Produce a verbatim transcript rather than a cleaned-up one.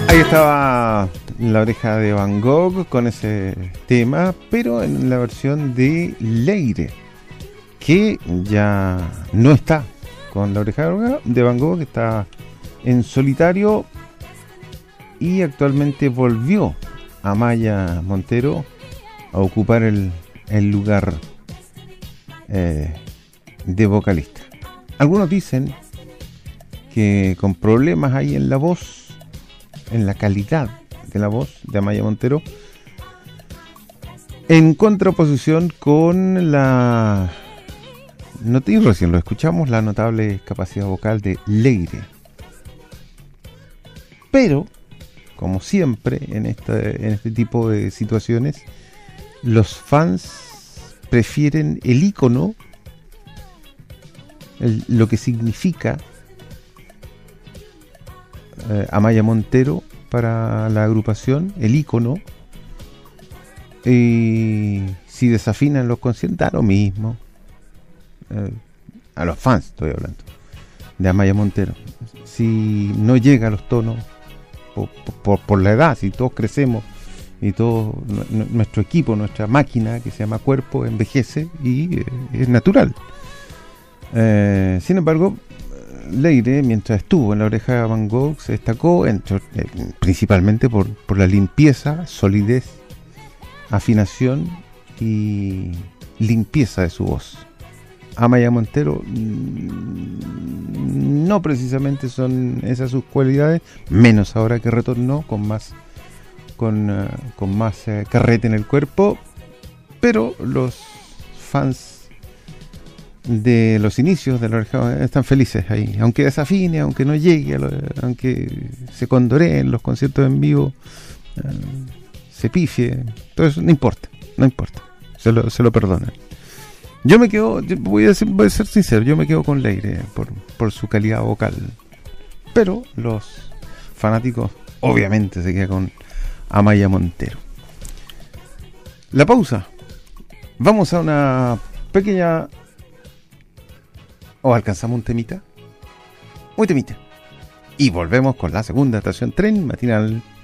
Ahí estaba La Oreja de Van Gogh con ese tema, pero en la versión de Leire, que ya no está con La Oreja de Van Gogh, que está en solitario y actualmente volvió Amaya Montero a ocupar el, el lugar eh, de vocalista. Algunos dicen que con problemas ahí en la voz, en la calidad de la voz de Amaya Montero, en contraposición con la, no te digo recién, lo escuchamos, la notable capacidad vocal de Leire. Pero, como siempre en este, en este tipo de situaciones, los fans prefieren el ícono, el, lo que significa Eh, Amaya Montero para la agrupación, el ícono, y si desafinan los conciertos, da lo mismo. Eh, a los fans estoy hablando de Amaya Montero, si no llega a los tonos por, por, por la edad, si todos crecemos y todo n- nuestro equipo, nuestra máquina que se llama cuerpo envejece y eh, es natural. Eh, sin embargo, Leire, mientras estuvo en La Oreja de Van Gogh, se destacó entre, eh, principalmente por, por la limpieza, solidez, afinación y limpieza de su voz. Amaya Montero mmm, no precisamente son esas sus cualidades, menos ahora que retornó con más con, uh, con más uh, carrete en el cuerpo, pero los fans de los inicios de La Oreja están felices ahí, aunque desafine, aunque no llegue a lo, aunque se condoree en los conciertos en vivo, eh, se pifie, todo eso no importa, no importa, se lo, se lo perdonan. Yo me quedo, yo voy a, decir, voy a ser sincero, yo me quedo con Leire por, por su calidad vocal, pero los fanáticos obviamente se quedan con Amaya Montero. La pausa, vamos a una pequeña... ¿O alcanzamos un temita? Un temita. Y volvemos con la segunda estación Tren Matinal.